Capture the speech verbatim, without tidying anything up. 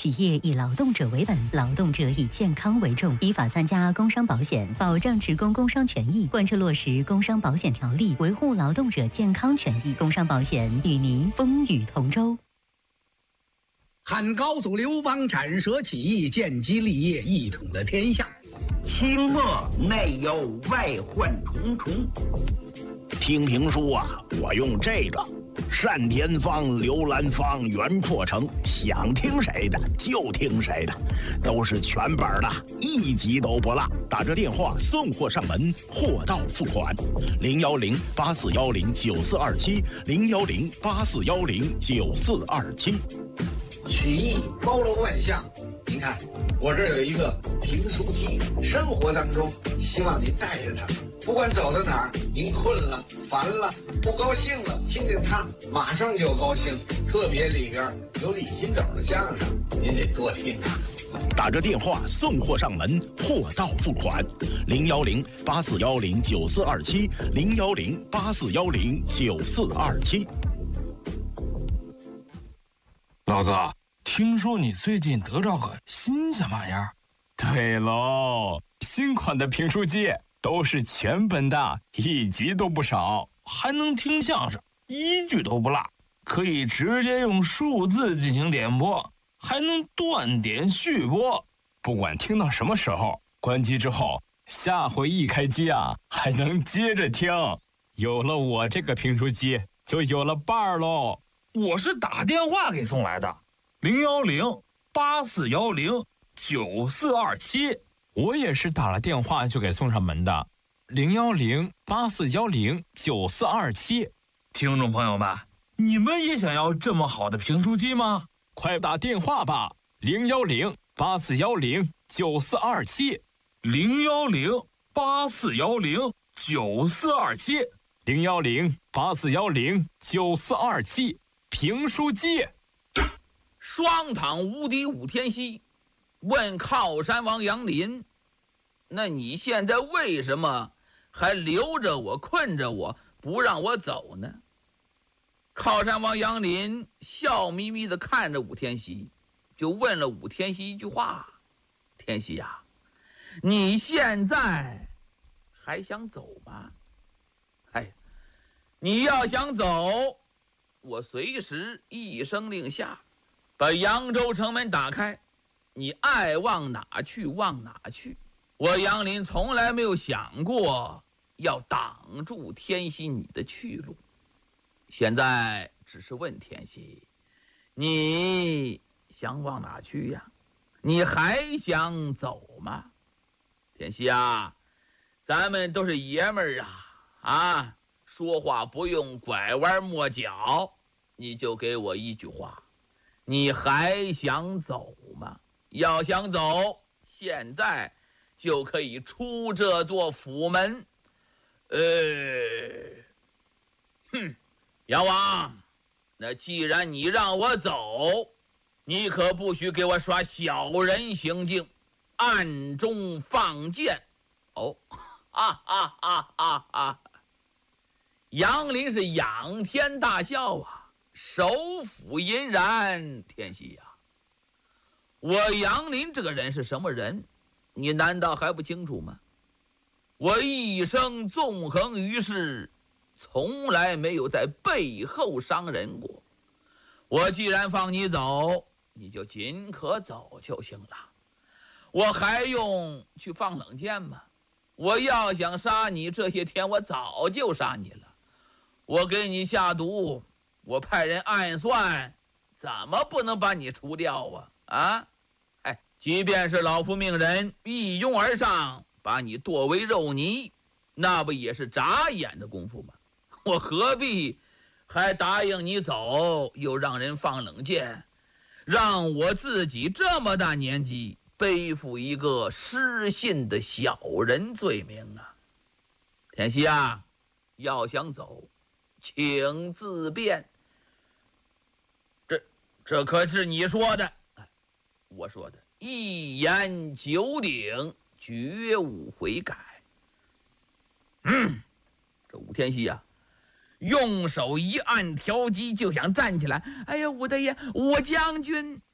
企业以劳动者为本，劳动者以健康为重，依法参加工伤保险，保障职工工伤权益，贯彻落实工伤保险条例，维护劳动者健康权益。工伤保险与您风雨同舟。 汉高祖刘邦斩蛇起义，建基立业，一统了天下。 清末内忧外患重重。 听评书啊，我用这个单田芳、刘兰芳、袁阔成，想听谁的就听谁的，都是全本的，一集都不落。打这电话送货上门，货到付款。零幺零八四幺零九四二七，零幺零八四幺零九四二七。 曲艺包罗万象，您看我这儿有一个评书机，生活当中希望您带着它，不管走到哪儿，您困了、烦了、不高兴了，听见它马上就高兴。特别里边有李金斗的相声，您得多听啊。 打着电话送货上门，货到付款。零幺零八四幺零九四二七，零幺零八四幺零九四二七。 老子听说你最近得着个新鲜玩意儿？ 对喽，新款的评书机都是全本的，一集都不少， 还能听相声，一句都不落，可以直接用数字进行点播，还能断点续播。 不管听到什么时候，关机之后，下回一开机啊，还能接着听。有了我这个评书机，就有了伴儿喽。 我是打电话给送来的，零幺零八四幺零九四二七。 我也是打了电话就给送上门的，零幺零八四幺零九四二七。 听众朋友们，你们也想要这么好的评书机吗？ 快打电话吧，零幺零八四幺零九四二七， 零幺零八四幺零九四二七， 零幺零八四幺零九四二七。评书机。 双躺无敌五天息，问靠山王杨林，那你现在为什么还留着我，困着我，不让我走呢？靠山王杨林笑眯眯地看着武天锡，就问了武天锡一句话：天锡呀，你现在还想走吗？哎，你要想走，我随时一声令下，把扬州城门打开，你爱往哪去往哪去。我杨林从来没有想过要挡住天锡你的去路，现在只是问天锡，你想往哪去呀？你还想走吗？天锡啊，咱们都是爷们儿啊啊！说话不用拐弯抹角，你就给我一句话，你还想走吗？要想走，现在就可以出这座府门。呃，哼，杨王，那既然你让我走，你可不许给我耍小人行径，暗中放箭。哦，啊啊啊啊啊！杨林是仰天大笑啊，手抚银髯。天锡呀，我杨林这个人是什么人，你难道还不清楚吗？我一生纵横于世，从来没有在背后伤人过。我既然放你走，你就尽可走就行了，我还用去放冷箭吗？我要想杀你，这些天我早就杀你了。我给你下毒，我派人暗算，怎么不能把你除掉啊？啊，哎，即便是老夫命人一拥而上，把你剁为肉泥，那不也是眨眼的功夫吗？我何必还答应你走，又让人放冷箭，让我自己这么大年纪背负一个失信的小人罪名啊？天锡啊，要想走，请自便。这这可是你说的，我说的一言九鼎，绝无悔改。嗯，这武天锡啊，用手一按条机，就想站起来。哎呀，武大爷，武将军，